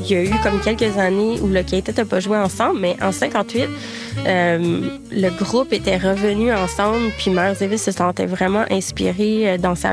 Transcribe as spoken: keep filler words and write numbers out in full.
il y a eu comme quelques années où le quintet n'a pas joué ensemble, mais en cinquante-huit, euh, le groupe était revenu ensemble, puis Miles Davis se sentait vraiment inspiré dans sa